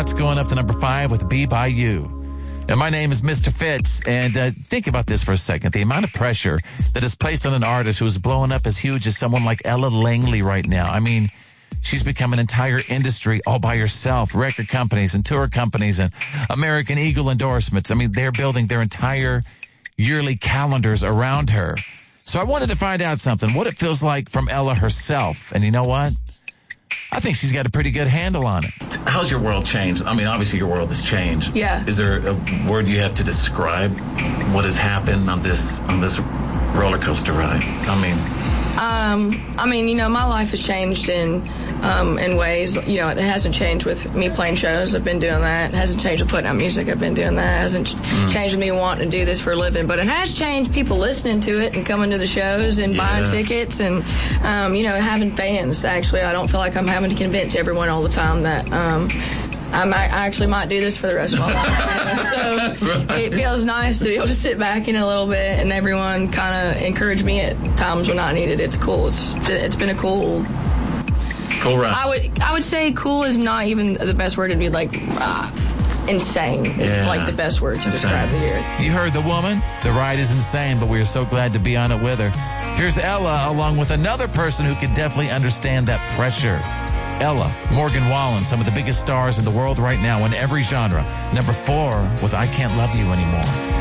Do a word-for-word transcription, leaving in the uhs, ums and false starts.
Watts going up to number five with Be By You. And my name is Mister Fitz, and uh, think about this for a second. The amount of pressure that is placed on an artist who is blowing up as huge as someone like Ella Langley right now. I mean, she's become an entire industry all by herself. Record companies and tour companies and American Eagle endorsements. I mean, they're building their entire yearly calendars around her. So I wanted to find out something, what it feels like from Ella herself. And you know what? I think she's got a pretty good handle on it. How's your world changed? I mean, obviously your world has changed. Yeah. Is there a word you have to describe what has happened on this on this roller coaster ride? I mean, um, I mean, you know, my life has changed in um, in ways. You know, it hasn't changed with me playing shows. I've been doing that. It hasn't changed with putting out music. I've been doing that. It hasn't mm. changed with me wanting to do this for a living. But it has changed people listening to it and coming to the shows and yeah. buying tickets and um, you know, having fans. Actually, I don't feel like I'm having to convince everyone all the time that. Um, I, might, I actually might do this for the rest of my life. So right. It feels nice to be able to sit back in a little bit and everyone kind of encourage me at times when I need it. It's cool. It's it's been a cool. Cool ride. I would I would say cool is not even the best word. It'd be like ah, insane. It's yeah. like the best word to insane. Describe the year. You heard the woman. The ride is insane, but we are so glad to be on it with her. Here's Ella along with another person who can definitely understand that pressure. Ella, Morgan Wallen, some of the biggest stars in the world right now in every genre. Number four with I Can't Love You Anymore.